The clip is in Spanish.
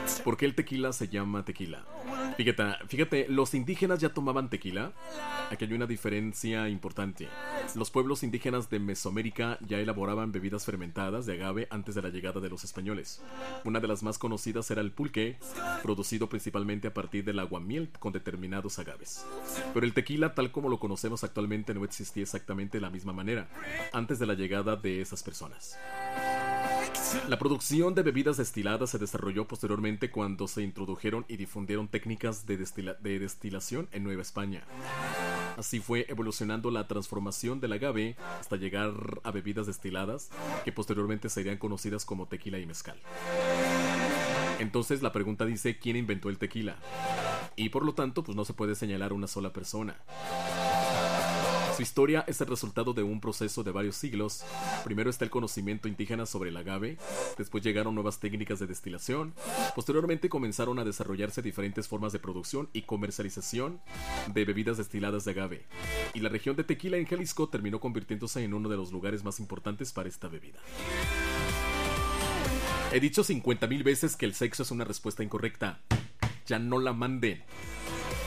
¿Por qué el tequila se llama tequila? Fíjate, los indígenas ya tomaban tequila. Aquí hay una diferencia importante. Los pueblos indígenas de Mesoamérica ya elaboraban bebidas fermentadas de agave antes de la llegada de los españoles. Una de las más conocidas era el pulque, producido principalmente a partir del aguamiel con determinados agaves. Pero el tequila, tal como lo conocemos actualmente, no existía exactamente de la misma manera antes de la llegada de esas personas. La producción de bebidas destiladas se desarrolló posteriormente cuando se introdujeron y difundieron técnicas de destilación en Nueva España. Así fue evolucionando la transformación del agave hasta llegar a bebidas destiladas que posteriormente serían conocidas como tequila y mezcal. Entonces la pregunta dice, ¿quién inventó el tequila? Y por lo tanto, pues no se puede señalar a una sola persona. Su historia es el resultado de un proceso de varios siglos. Primero está el conocimiento indígena sobre el agave, después llegaron nuevas técnicas de destilación, posteriormente comenzaron a desarrollarse diferentes formas de producción y comercialización de bebidas destiladas de agave, y la región de Tequila en Jalisco terminó convirtiéndose en uno de los lugares más importantes para esta bebida. He dicho 50,000 veces que el sexo es una respuesta incorrecta. Ya no la manden.